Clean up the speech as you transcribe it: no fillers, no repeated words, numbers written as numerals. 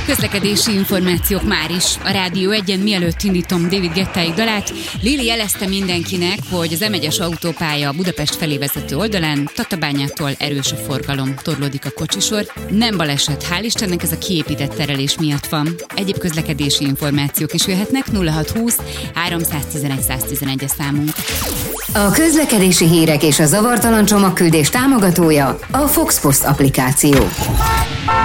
Közlekedési információk már is. A Rádió 1-en, mielőtt indítom David Guettáig dalát, Lili jelezte mindenkinek, hogy az M1-es autópálya Budapest felé vezető oldalán Tatabányától erős a forgalom, torlódik a kocsisor. Nem baleset, hál' Istennek, ez a kiépített terelés miatt van. Egyéb közlekedési információk is jöhetnek, 0620 311 111 a számunk. A közlekedési hírek és a zavartalan csomagküldés támogatója a Fox Post applikáció.